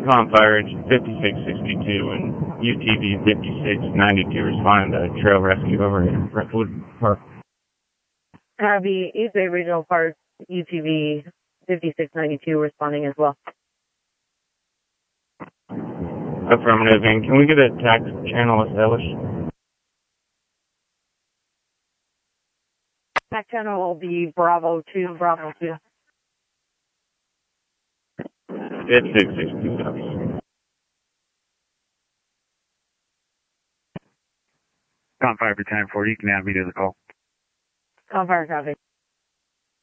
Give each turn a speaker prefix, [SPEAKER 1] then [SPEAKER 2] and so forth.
[SPEAKER 1] Fire 5662 and UTV 5692 responding to trail rescue over in Brentwood Park.
[SPEAKER 2] Copy. East Bay Regional Park UTV 5692 responding as well.
[SPEAKER 1] Affirmative. And can we get a tax channel established?
[SPEAKER 2] Tax channel will be Bravo 2, Bravo 2.
[SPEAKER 1] 5662.
[SPEAKER 3] Fire Battalion 4, you can now be to the call.
[SPEAKER 2] Fire, copy.